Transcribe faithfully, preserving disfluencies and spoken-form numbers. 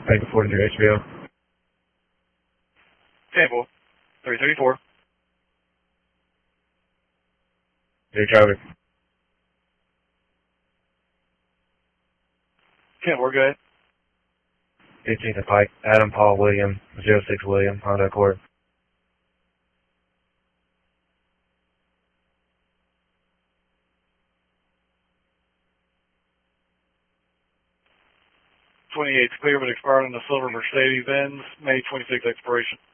Thank you for the H B O. Sample, three thirty-four. Hey, traffic. ten four, go ahead. fifteenth and Pike, Adam Paul William, zero six William, Honda Accord. twenty-eight, clear but expired on the silver Mercedes-Benz, May twenty-sixth expiration.